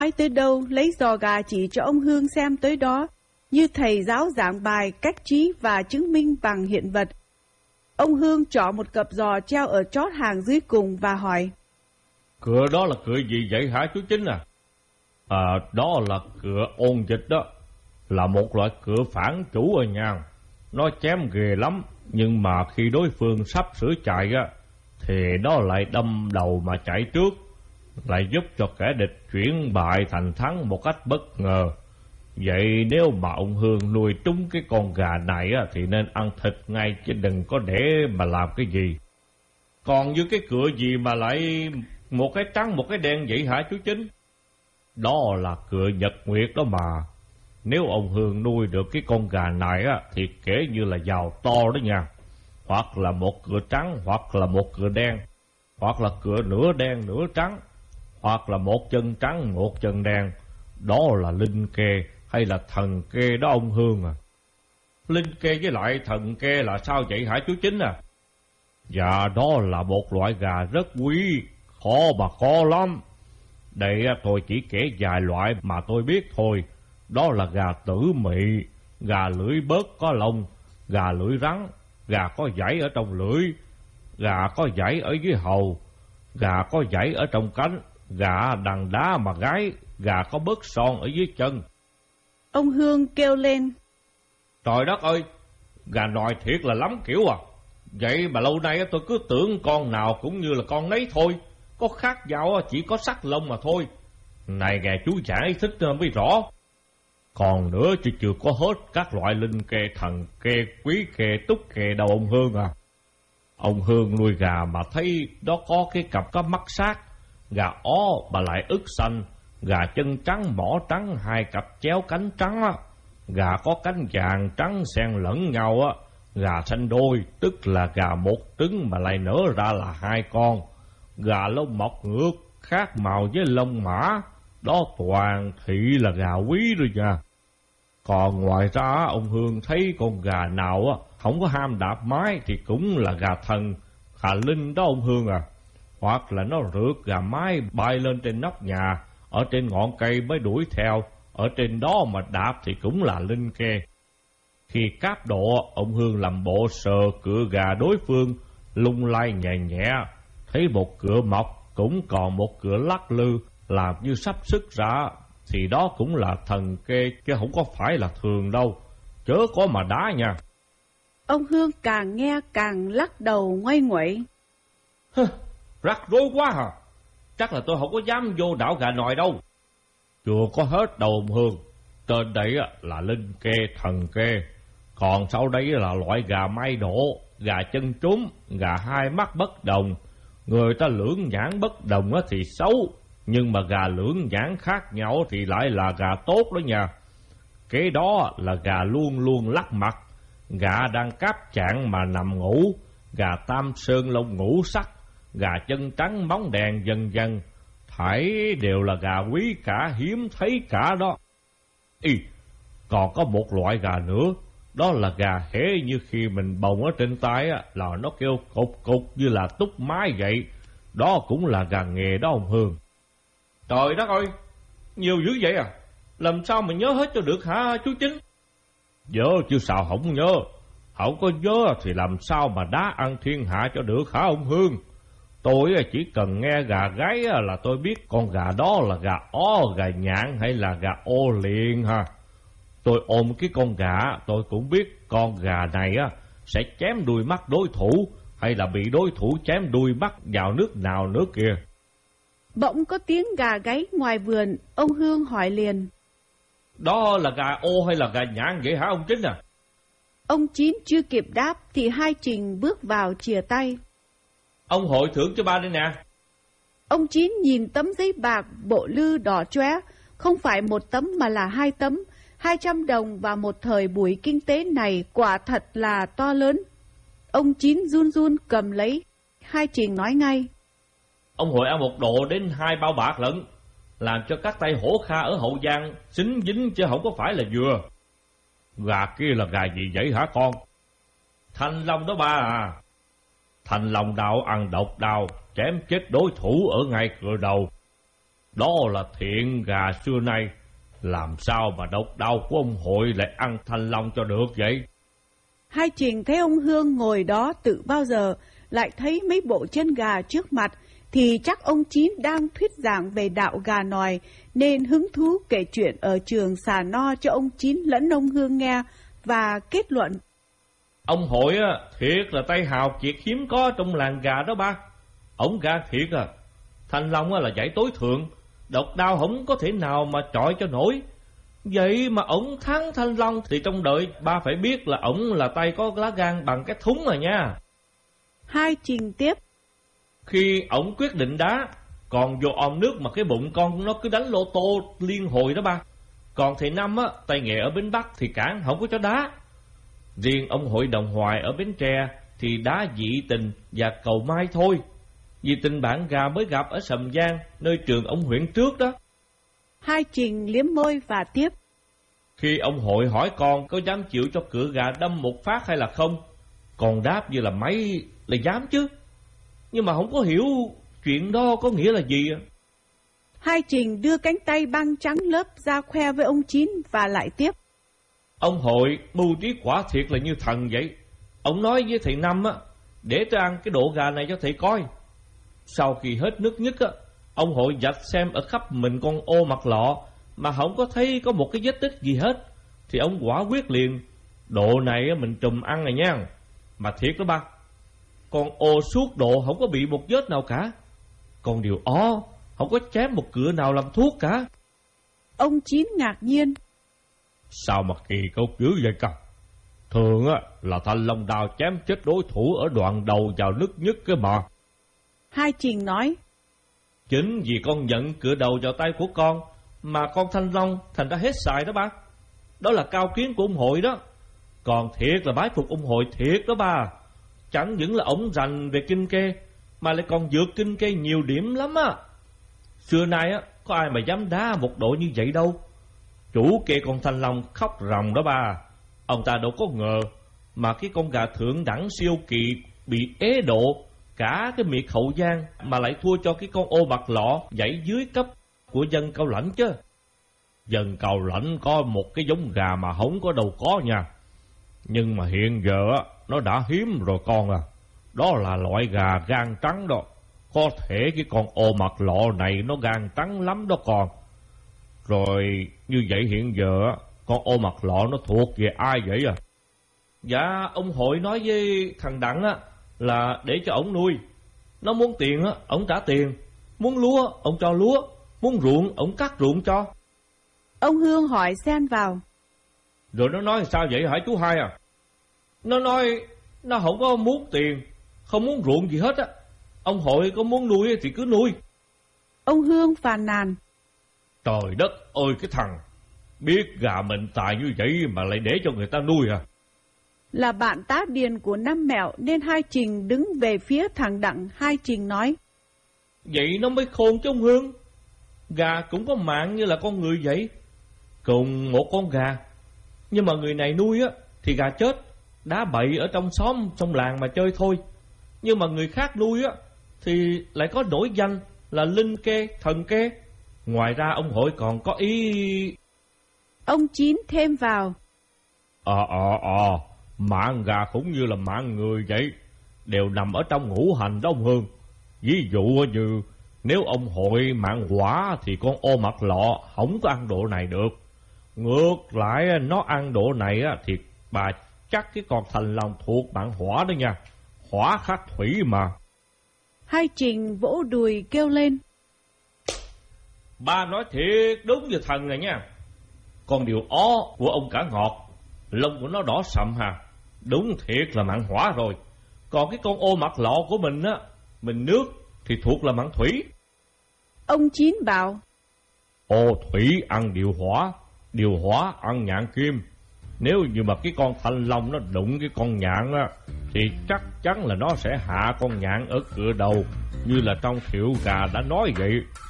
Nói tới đâu lấy giò gà chỉ cho ông Hương xem tới đó, như thầy giáo giảng bài cách trí và chứng minh bằng hiện vật. Ông Hương chọn một cặp giò treo ở chót hàng dưới cùng và hỏi: Cửa đó là cửa gì vậy hả chú Chính à? Đó là cửa ôn dịch đó, là một loại cửa phản chủ ở nhà. Nó chém ghê lắm, nhưng mà khi đối phương sắp sửa chạy á, thì nó lại đâm đầu mà chạy trước, lại giúp cho kẻ địch chuyển bại thành thắng một cách bất ngờ. Vậy nếu mà ông Hương nuôi trúng cái con gà này á, thì nên ăn thịt ngay chứ đừng có để mà làm cái gì. Còn như cái cửa gì mà lại một cái trắng một cái đen vậy hả chú Chính? Đó là cửa nhật nguyệt đó mà. Nếu ông Hương nuôi được cái con gà này á, thì kể như là giàu to đó nha. Hoặc là một cửa trắng, hoặc là một cửa đen, hoặc là cửa nửa đen nửa trắng, hoặc là một chân trắng một chân đen. Đó là linh kê hay là thần kê đó ông Hương à? Linh kê với lại thần kê là sao vậy hả chú Chính à? Dạ, đó là một loại gà rất quý, khó mà khó lắm. Đây tôi chỉ kể vài loại mà tôi biết thôi. Đó là gà tử mị, gà lưỡi bớt có lông, gà lưỡi rắn, gà có dãy ở trong lưỡi, gà có dãy ở dưới hầu, gà có dãy ở trong cánh, gà đằng đá mà gáy, gà có bớt son ở dưới chân. Ông Hương kêu lên: Trời đất ơi, gà nòi thiệt là lắm kiểu à. Vậy mà lâu nay tôi cứ tưởng con nào cũng như là con nấy thôi, có khác nhau chỉ có sắc lông mà thôi. Này nghe chú giải thích mới rõ. Còn nữa chứ chưa có hết các loại linh kê, thần kê, quý kê, túc kê đâu ông Hương à. Ông Hương nuôi gà mà thấy đó có cái cặp có mắt sát, gà ó mà lại ức xanh, gà chân trắng mỏ trắng hai cặp chéo cánh trắng á, gà có cánh vàng trắng xen lẫn nhau á, gà xanh đôi tức là gà một trứng mà lại nở ra là hai con, gà lông mọc ngược khác màu với lông mã, đó toàn thị là gà quý rồi nha. Còn ngoài ra ông Hương thấy con gà nào á không có ham đạp mái thì cũng là gà thần, gà linh đó ông Hương à. Hoặc là nó rượt gà mái bay lên trên nóc nhà, ở trên ngọn cây mới đuổi theo, ở trên đó mà đạp thì cũng là linh kê. Khi cáp độ, ông Hương làm bộ sờ cửa gà đối phương, lung lay nhẹ nhẹ, thấy một cửa mọc cũng còn một cửa lắc lư, làm như sắp sức ra, thì đó cũng là thần kê chứ không có phải là thường đâu, chớ có mà đá nha. Ông Hương càng nghe càng lắc đầu ngoay nguậy. Rắc rối quá hả? Chắc là tôi không có dám vô đảo gà nòi đâu. Chưa có hết đâu ông Hương. Trên đây là linh kê, thần kê. Còn sau đây là loại gà may độ, gà chân trúng, gà hai mắt bất đồng. Người ta lưỡng nhãn bất đồng thì xấu, nhưng mà gà lưỡng nhãn khác nhau thì lại là gà tốt đó nha. Kế đó là gà luôn luôn lắc mặt, gà đang cáp chạng mà nằm ngủ, gà tam sơn lông ngũ sắc, gà chân trắng móng đèn dần dần. Thảy đều là gà quý cả, hiếm thấy cả đó. Còn có một loại gà nữa, đó là gà hễ như khi mình bồng ở trên tay là nó kêu cục cục như là túc mái vậy. Đó cũng là gà nghề đó ông Hương. Trời đất ơi, nhiều dữ vậy à? Làm sao mà nhớ hết cho được hả chú Chính? Nhớ chứ sao không nhớ. Không có nhớ thì làm sao mà đá ăn thiên hạ cho được hả ông Hương? Tôi chỉ cần nghe gà gáy là tôi biết con gà đó là gà ó, gà nhạn hay là gà ô liền ha. Tôi ôm cái con gà, tôi cũng biết con gà này sẽ chém đuôi mắt đối thủ, hay là bị đối thủ chém đuôi mắt vào nước nào nước kia. Bỗng có tiếng gà gáy ngoài vườn, ông Hương hỏi liền. Đó là gà ô hay là gà nhạn vậy hả ông Chính à? Ông Chín chưa kịp đáp thì hai Trình bước vào chìa tay. Ông hội thưởng cho ba đây nè. Ông Chín nhìn tấm giấy bạc bộ lư đỏ chóe, không phải một tấm mà là hai tấm. 200 đồng vào một thời buổi kinh tế này quả thật là to lớn. Ông Chín run run cầm lấy. Hai Trình nói ngay. Ông hội ăn một độ đến 2 bao bạc lận, làm cho các tay hổ kha ở Hậu Giang xính dính chứ không có phải là vừa. Gà kia là gà gì vậy hả con? Thanh long đó ba à. Thanh long đào ăn độc đào, chém chết đối thủ ở ngay cửa đầu. Đó là thiện gà xưa nay, làm sao mà độc đao của ông Hội lại ăn thanh long cho được vậy? Hai Trình thấy ông Hương ngồi đó từ bao giờ, lại thấy mấy bộ chân gà trước mặt, thì chắc ông Chín đang thuyết giảng về đạo gà nòi, nên hứng thú kể chuyện ở trường xà no cho ông Chín lẫn ông Hương nghe, và kết luận: Ông Hội thiệt là tay hào kiệt hiếm có trong làng gà đó ba. Ổng gà thiệt thanh long là giải tối thượng, độc đao không có thể nào mà chọi cho nổi. Vậy mà ổng thắng thanh long thì trong đời ba phải biết là ổng là tay có lá gan bằng cái thúng rồi nha. Hai Trình tiếp: Khi ổng quyết định đá, còn vô ôm nước mà cái bụng con nó cứ đánh lô tô liên hồi đó ba. Còn thầy Năm tay nghề ở Bến Bắc thì cản không có cho đá. Riêng ông Hội Đồng Hoài ở Bến Tre thì đá dị tình và cầu mai thôi. Vì tình bạn gà mới gặp ở Sầm Giang, nơi trường ông Huyện trước đó. Hai Trình liếm môi và tiếp: Khi ông Hội hỏi con có dám chịu cho cửa gà đâm một phát hay là không, con đáp như là mấy là dám chứ. Nhưng mà không có hiểu chuyện đó có nghĩa là gì. Hai Trình đưa cánh tay băng trắng lớp ra khoe với ông Chín và lại tiếp: Ông Hội mưu trí quả thiệt là như thần vậy. Ông nói với thầy Năm để tôi ăn cái độ gà này cho thầy coi. Sau khi hết nước nhất ông Hội dạch xem ở khắp mình con ô mặt lọ mà không có thấy có một cái vết tích gì hết, thì ông quả quyết liền: độ này mình trùm ăn này nha. Mà thiệt đó ba, con ô suốt độ không có bị một vết nào cả. Còn điều không có chém một cựa nào làm thuốc cả. Ông Chín ngạc nhiên: Sao mà kỳ cục dữ vậy cả? Thường là thanh long đao chém chết đối thủ ở đoạn đầu vào nứt nhất cái mà. Hai Trình nói: Chính vì con nhận cựa đầu vào tay của con mà con thanh long thành ra hết xài đó ba. Đó là cao kiến của ông Hội đó. Còn thiệt là bái phục ông Hội thiệt đó ba. Chẳng những là ổng rành về kinh kê, mà lại còn vượt kinh kê nhiều điểm lắm á. Xưa nay có ai mà dám đá một độ như vậy đâu. Chủ kê con thanh long khóc ròng đó ba. Ông ta đâu có ngờ mà cái con gà thượng đẳng siêu kỳ bị ế độ cả cái miệt Hậu Giang mà lại thua cho cái con ô mặt lọ dãy dưới cấp của dân Cao Lãnh chứ. Dân Cao Lãnh có một cái giống gà mà không có đâu có nha. Nhưng mà hiện giờ nó đã hiếm rồi con à. Đó là loại gà gan trắng đó. Có thể cái con ô mặt lọ này nó gan trắng lắm đó con. Rồi như vậy hiện giờ con ô mặt lọ nó thuộc về ai vậy à? Dạ ông Hội nói với thằng Đặng là để cho ổng nuôi. Nó muốn tiền ổng trả tiền. Muốn lúa ổng cho lúa. Muốn ruộng ổng cắt ruộng cho. Ông Hương hỏi xen vào: Rồi nó nói sao vậy hả chú Hai à? Nó nói nó không có muốn tiền, không muốn ruộng gì hết á. Ông Hội có muốn nuôi thì cứ nuôi. Ông Hương phàn nàn: Trời đất ơi cái thằng, biết gà mình tài như vậy mà lại để cho người ta nuôi à? Là bạn tá điền của Năm Mẹo nên Hai Trình đứng về phía thằng Đặng. Hai Trình nói: Vậy nó mới khôn chứ ông Hương. Gà cũng có mạng như là con người vậy. Cùng một con gà, nhưng mà người này nuôi thì gà chết, đá bậy ở trong xóm trong làng mà chơi thôi. Nhưng mà người khác nuôi thì lại có nổi danh là linh kê, thần kê. Ngoài ra ông Hội còn có ý... Ông Chín thêm vào: mạng gà cũng như là mạng người vậy, đều nằm ở trong ngũ hành đó ông Hương. Ví dụ như nếu ông Hội mạng hỏa thì con ô mặt lọ không có ăn độ này được. Ngược lại nó ăn độ này thì bà chắc cái con thanh long thuộc mạng hỏa đó nha. Hỏa khắc thủy mà. Hai Trình vỗ đùi kêu lên: Ba nói thiệt đúng như thần này nha. Còn điều của ông cả ngọt, lông của nó đỏ sậm hà, đúng thiệt là mạng hỏa rồi. Còn cái con ô mặt lọ của mình mình nước thì thuộc là mạng thủy. Ông Chín bảo: Ô thủy ăn điều hỏa ăn nhạn kim. Nếu như mà cái con thanh long nó đụng cái con nhạn thì chắc chắn là nó sẽ hạ con nhạn ở cửa đầu, như là trong Thiệu Gà đã nói vậy.